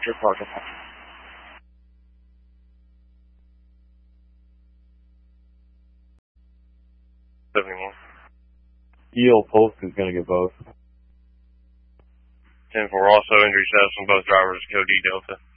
your parking lot. 71. EL Post is going to get both. 10-4, also injury status on both drivers, Cody Delta.